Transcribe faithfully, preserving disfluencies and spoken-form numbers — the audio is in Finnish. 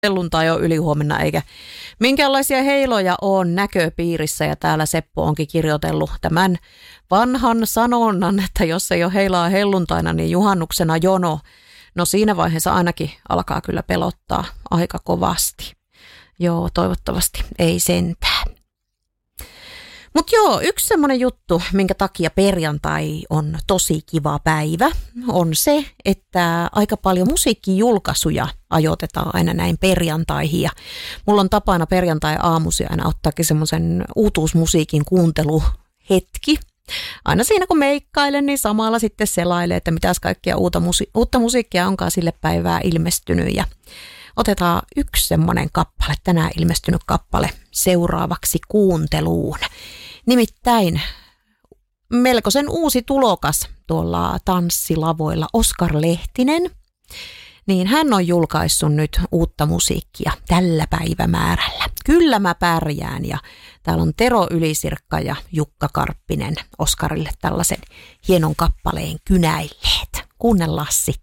helluntai on ylihuomenna eikä minkäänlaisia heiloja on näköpiirissä ja täällä Seppo onkin kirjoitellut tämän vanhan sanonnan, että jos ei ole heilaa helluntaina, niin juhannuksena jono. No siinä vaiheessa ainakin alkaa kyllä pelottaa aika kovasti. Joo, toivottavasti ei sentään. Mutta joo, yksi semmoinen juttu, minkä takia perjantai on tosi kiva päivä, on se, että aika paljon musiikkijulkaisuja ajoitetaan aina näin perjantaihin. Ja mulla on tapana perjantai-aamusi aina ottaakin semmoisen uutuusmusiikin kuunteluhetki. Aina siinä kun meikkailen, niin samalla sitten selailee, että mitäs kaikkia uutta, musi- uutta musiikkia onkaan sille päivää ilmestynyt. Ja otetaan yksi semmoinen kappale, tänään ilmestynyt kappale seuraavaksi kuunteluun. Nimittäin melkoisen uusi tulokas tuolla tanssilavoilla, Oskar Lehtinen, niin hän on julkaissut nyt uutta musiikkia tällä päivämäärällä. Kyllä mä pärjään, ja täällä on Tero Ylisirkka ja Jukka Karppinen Oskarille tällaisen hienon kappaleen kynäilleet. Kuunnellaan sitä.